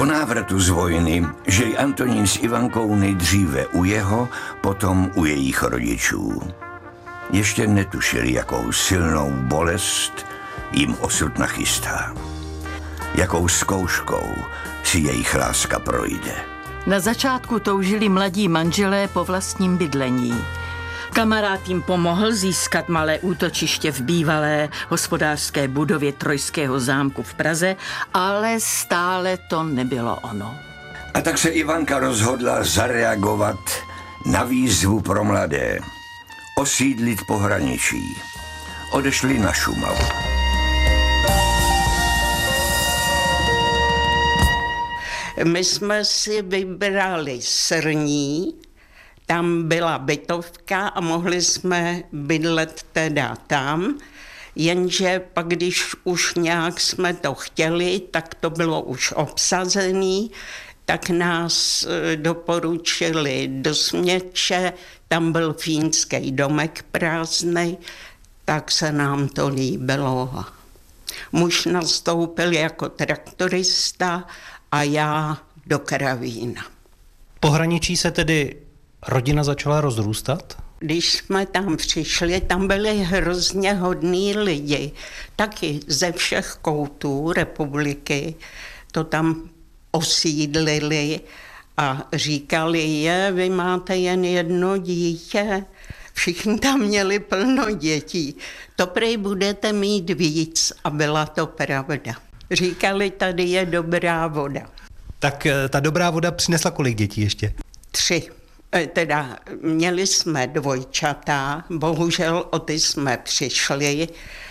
Po návratu z vojny žili Antonín s Ivankou nejdříve u jeho, potom u jejich rodičů. Ještě netušili, jakou silnou bolest jim osud nachystá. Jakou zkouškou si jejich láska projde. Na začátku toužili mladí manželé po vlastním bydlení. Kamarád jim pomohl získat malé útočiště v bývalé hospodářské budově Trojského zámku v Praze, ale stále to nebylo ono. A tak se Ivanka rozhodla zareagovat na výzvu pro mladé. Osídlit pohraničí. Odešli na Šumavu. My jsme si vybrali Srní, tam byla bytovka a mohli jsme bydlet teda tam, jenže pak, když už nějak jsme to chtěli, tak to bylo už obsazený, tak nás doporučili do Směče, tam byl fínský domek prázdnej, tak se nám to líbilo. Muž nastoupil jako traktorista a já do Kravína. Pohraničí se tedy rodina začala rozrůstat? Když jsme tam přišli, tam byli hrozně hodní lidi, taky ze všech koutů republiky, to tam osídlili a říkali, vy máte jen jedno dítě, všichni tam měli plno dětí, to prej budete mít víc a byla to pravda. Říkali, tady je dobrá voda. Tak ta dobrá voda přinesla kolik dětí ještě? 3. Teda měli jsme dvojčata, bohužel o ty jsme přišli,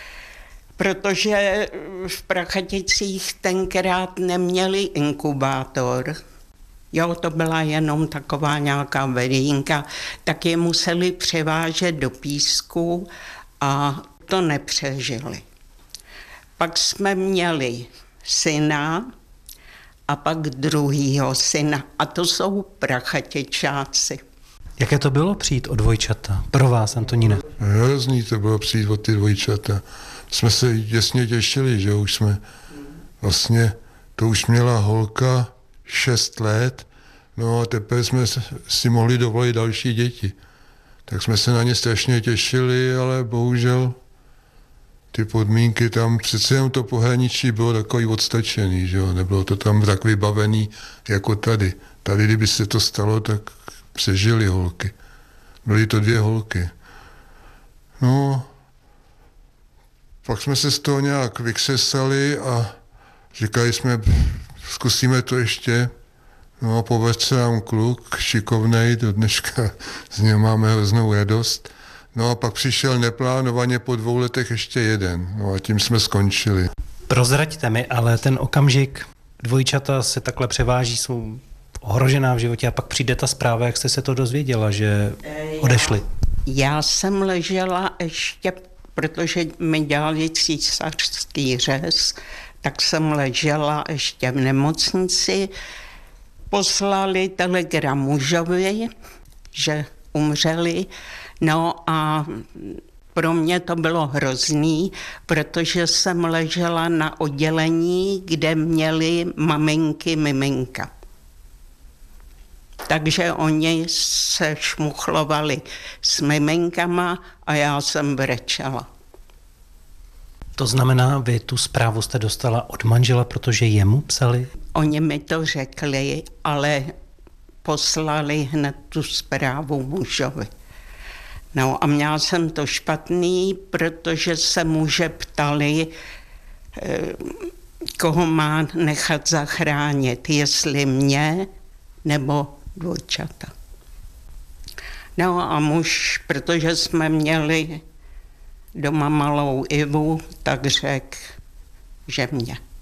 protože v Prachaticích tenkrát neměli inkubátor. Jo, to byla jenom taková nějaká vedínka, tak je museli převážet do Písku a to nepřežili. Pak jsme měli syna a pak druhýho syna. A to jsou Prachatičáci. Jaké to bylo přijít o dvojčata? Pro vás, Antoníne? Hrozný to bylo přijít o ty dvojčata. Jsme se děsně těšili, že už jsme vlastně, to už měla holka 6 let, no a teprve jsme si mohli dovolit další děti. Tak jsme se na ně strašně těšili, ale bohužel ty podmínky tam, přece jenom to pohraničí bylo takový odstačený, že jo, nebylo to tam tak vybavený jako tady. Tady, kdyby se to stalo, tak přežily holky. Byly to 2 holky. No, pak jsme se z toho nějak vykřesali a říkali jsme, zkusíme to ještě. No a povedl se nám kluk, šikovnej, do dneška z něho máme hroznou radost. No a pak přišel neplánovaně po 2 letech ještě jeden. No a tím jsme skončili. Prozraďte mi, ale ten okamžik, dvojčata se takhle převáží, jsou ohrožená v životě a pak přijde ta zpráva, jak jste se to dozvěděla, že odešli. Já jsem ležela ještě, protože mi dělali císařský řez, tak jsem ležela ještě v nemocnici. Poslali telegram mužovi, že umřeli. No a pro mě to bylo hrozný, protože jsem ležela na oddělení, kde měli maminky miminka. Takže oni se šmuchlovali s miminkama a já jsem brečela. To znamená, vy tu zprávu jste dostala od manžela, protože jemu psali? Oni mi to řekli, ale poslali hned tu zprávu mužovi. No a měla jsem to špatný, protože se muže ptali, koho má nechat zachránit, jestli mě nebo dvojčata. No a muž, protože jsme měli doma malou Ivu, tak řekl, že mě.